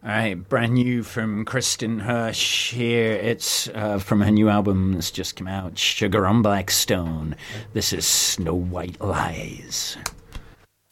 All right, brand new from Kristen Hirsch here. It's from her new album that's just come out, Sugar on Blackstone. This is Snow White Lies.